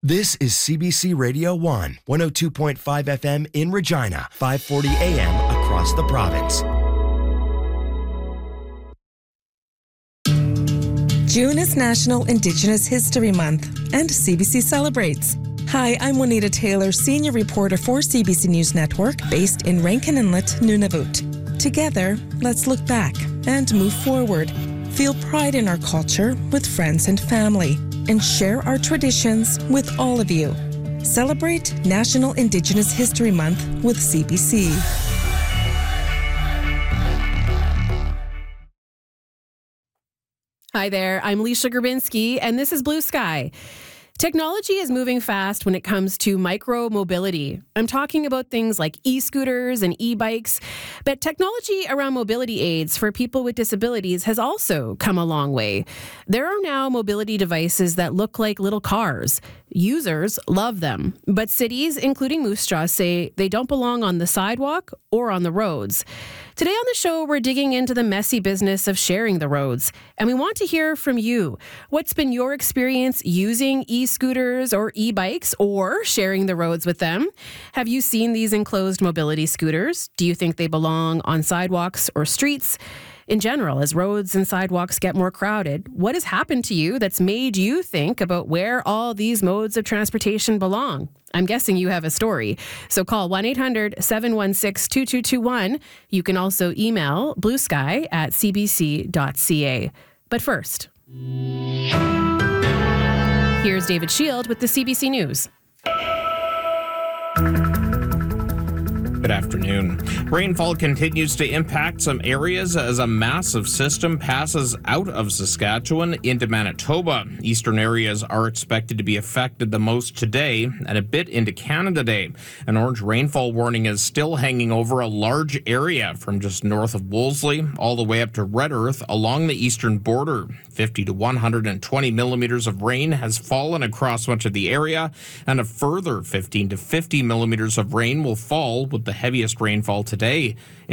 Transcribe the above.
This is CBC Radio 1, 102.5 FM in Regina, 540 AM across the province. June is National Indigenous History Month, and CBC celebrates. Hi, I'm Juanita Taylor, senior reporter for CBC News Network, based in Rankin Inlet, Nunavut. Together, let's look back and move forward. Feel pride in our culture with friends and family, and share our traditions with all of you. Celebrate National Indigenous History Month with CBC. Hi there, I'm Leisha Grabinski, and this is Blue Sky. Technology is moving fast when it comes to micro-mobility. I'm talking about things like e-scooters and e-bikes, but technology around mobility aids for people with disabilities has also come a long way. There are now mobility devices that look like little cars. Users love them, but cities, including Moose Jaw, say they don't belong on the sidewalk or on the roads. Today on the show, we're digging into the messy business of sharing the roads, and we want to hear from you. What's been your experience using e-scooters or e-bikes or sharing the roads with them? Have you seen these enclosed mobility scooters? Do you think they belong on sidewalks or streets? In general, as roads and sidewalks get more crowded, what has happened to you that's made you think about where all these modes of transportation belong? I'm guessing you have a story. So call 1-800-716-2221. You can also email bluesky@cbc.ca. But first, here's David Shield with the CBC News. Good afternoon. Rainfall continues to impact some areas as a massive system passes out of Saskatchewan into Manitoba. Eastern areas are expected to be affected the most today and a bit into Canada Day. An orange rainfall warning is still hanging over a large area from just north of Wolseley all the way up to Red Earth along the eastern border. 50 to 120 millimeters of rain has fallen across much of the area, and a further 15 to 50 millimeters of rain will fall with the heaviest rainfall today.